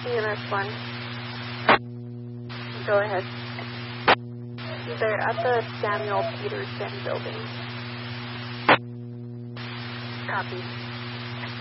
EMS 1. Go ahead. They're at the Samuel Peterson building. Copy.